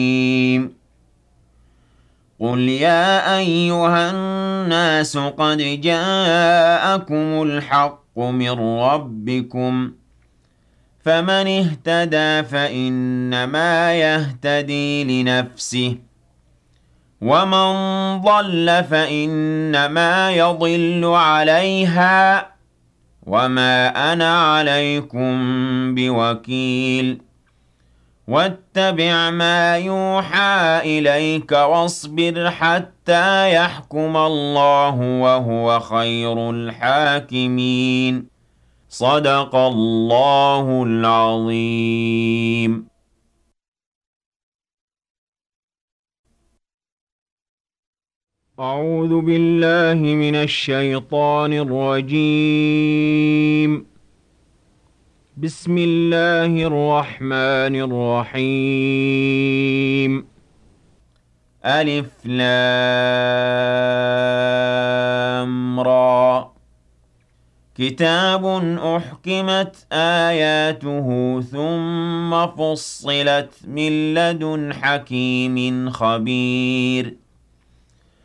قُلْ يَا أَيُّهَا النَّاسُ قَدْ جَاءَكُمُ الْحَقُّ مِنْ رَبِّكُمْ ۖ فَمَنِ اهْتَدَىٰ فَإِنَّمَا يَهْتَدِي لِنَفْسِهِ ۖ وَمَن ضَلَّ فَإِنَّمَا يَضِلُّ عَلَيْهَا ۖ وَمَا أَنَا عَلَيْكُم بِوَكِيلٍ. وَاتَّبِعْ مَا يُوحَىٰ إِلَيْكَ وَاصْبِرْ حَتَّىٰ يَحْكُمَ اللَّهُ ۖ وَهُوَ خَيْرُ الْحَاكِمِينَ. صدق الله العظيم. أعوذ بالله من الشيطان الرجيم. بسم الله الرحمن الرحيم. ألف لام را. كتاب أحكمت آياته ثم فصلت من لدن حكيم خبير.